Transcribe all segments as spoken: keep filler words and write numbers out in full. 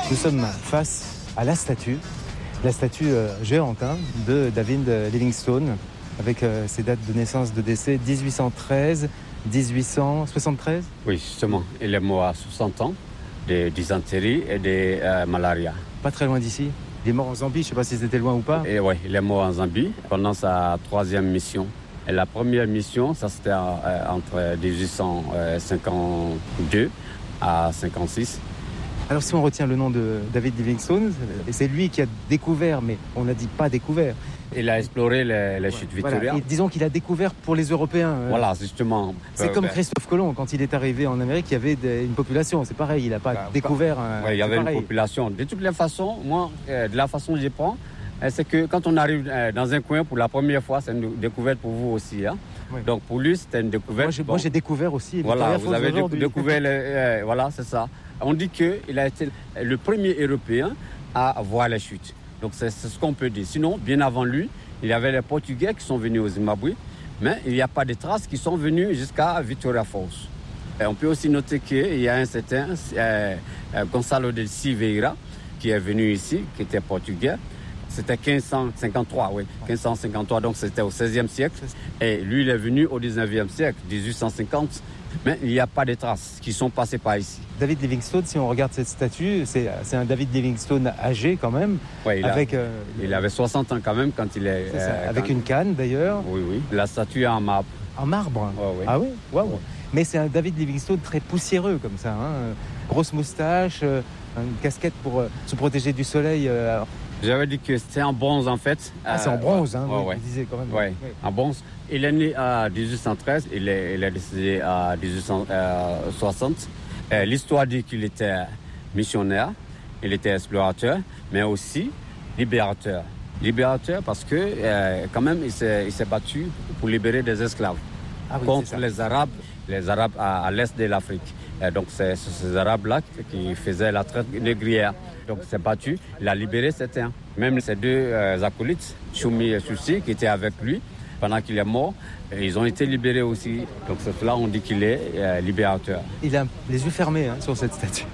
Nous sommes face à la statue, la statue euh, géante hein, de David Livingstone, avec euh, ses dates de naissance, de décès, dix-huit cent treize, dix-huit cent soixante-treize. Oui, justement, il est mort à soixante ans de dysenterie et de euh, malaria. Pas très loin d'ici. Il est mort en Zambie, je ne sais pas si c'était loin ou pas. Et oui, il est mort en Zambie pendant sa troisième mission. Et la première mission, ça c'était euh, entre dix-huit cent cinquante-deux à cinquante-six. Alors si on retient le nom de David Livingstone, c'est lui qui a découvert, mais on n'a dit pas découvert. Il a exploré les, les chutes Victoria. Voilà. Et disons qu'il a découvert pour les Européens. Voilà, justement. C'est euh, comme ben... Christophe Colomb, quand il est arrivé en Amérique, il y avait des, une population. C'est pareil, il n'a pas bah, découvert... Un, ouais, il y avait pareil. Une population. De toutes les façons, moi, euh, de la façon que je prends, euh, c'est que quand on arrive euh, dans un coin pour la première fois, c'est une découverte pour vous aussi. Hein. Oui. Donc pour lui, c'était une découverte. Moi, j'ai, bon. moi, j'ai découvert aussi. Voilà, vous avez dé- découvert... Les, euh, voilà, c'est ça. On dit qu'il a été le premier Européen à voir les chutes. Donc c'est, c'est ce qu'on peut dire. Sinon, bien avant lui, il y avait les Portugais qui sont venus au Zimbabwe, mais il n'y a pas de traces qui sont venus jusqu'à Victoria Falls. Et on peut aussi noter qu'il y a un certain euh, Gonçalo de Silveira qui est venu ici, qui était portugais. C'était quinze cent cinquante-trois, oui, quinze cent cinquante-trois, donc c'était au seizième siècle. Et lui, il est venu au dix-neuvième siècle, dix-huit cent cinquante. Mais il n'y a pas de traces qui sont passées par ici. David Livingstone, si on regarde cette statue, c'est, c'est un David Livingstone âgé quand même. Oui, il, avec, a, euh, il avait soixante ans quand même quand il est... C'est ça, euh, avec quand... une canne d'ailleurs. Oui, oui. La statue est en marbre. En marbre oh, oui. Ah oui, waouh. Oui. Mais c'est un David Livingstone très poussiéreux comme ça. Hein. Grosse moustache, euh, une casquette pour euh, se protéger du soleil. Euh, alors... J'avais dit que c'était en bronze en fait. Ah, euh, c'est en bronze, hein, ouais, oui, ouais. vous disiez quand même. Ouais, ouais. En bronze. Il est né à dix-huit cent treize, il est, il est décédé à dix-huit cent soixante. Euh, l'histoire dit qu'il était missionnaire, il était explorateur, mais aussi libérateur. Libérateur parce que euh, quand même il s'est, il s'est battu pour libérer des esclaves ah, oui, contre les Arabes, les Arabes à, à l'est de l'Afrique. Et donc c'est, c'est ces Arabes-là qui faisaient la traite négrière. Donc il s'est battu, il a libéré certains. Même ses deux euh, acolytes, Choumi et Soussi, qui étaient avec lui pendant qu'il est mort, ils ont été libérés aussi. Donc c'est là on dit qu'il est euh, libérateur. Il a les yeux fermés hein, sur cette statue.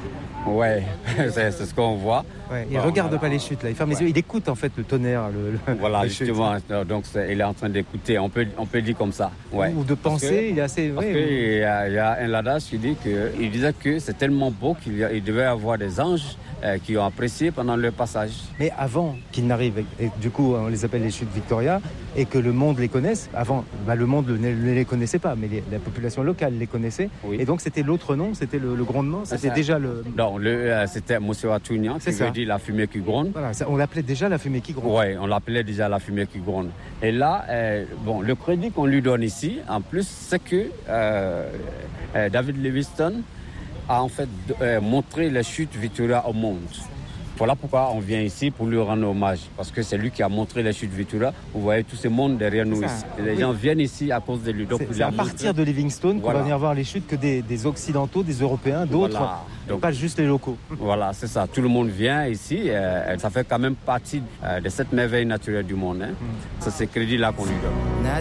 Ouais, c'est, c'est ce qu'on voit. Ouais, il ne bon, regarde voilà. pas les chutes là, il ferme ouais. les yeux, il écoute en fait le tonnerre. Le, le, voilà, justement, chutes. Donc il est en train d'écouter, on peut, on peut dire comme ça. Ouais. Ou de penser, que, il est assez... Parce ouais, qu'il ouais. y, a, y a un adage qui dit que, il disait que c'est tellement beau qu'il y a, il devait y avoir des anges euh, qui ont apprécié pendant leur passage. Mais avant qu'ils n'arrivent, et du coup on les appelle les chutes Victoria, et que le monde les connaisse, avant bah, le monde ne, ne les connaissait pas, mais les, la population locale les connaissait, oui. Et donc c'était l'autre nom, c'était le, le grondement, c'était ça. Déjà le... Non, le, euh, c'était Monsieur Atounian, qui veut dire la fumée qui gronde. Voilà, ça, on l'appelait déjà la fumée qui gronde. Oui, on l'appelait déjà la fumée qui gronde. Et là, euh, bon, le crédit qu'on lui donne ici, en plus, c'est que euh, euh, David Livingstone a en fait euh, montré les chutes Victoria au monde. Voilà pourquoi on vient ici pour lui rendre hommage, parce que c'est lui qui a montré les chutes Victoria. Vous voyez tout ce monde derrière nous ici. Et les oui. gens viennent ici à cause de lui. Donc, c'est c'est à montré... partir de Livingstone voilà. qu'on va venir voir les chutes que des, des Occidentaux, des Européens, d'autres, voilà. Donc, pas juste les locaux. Voilà, c'est ça. Tout le monde vient ici. Euh, ça fait quand même partie euh, de cette merveille naturelle du monde. Hein. Mm. C'est ce crédit-là qu'on lui donne.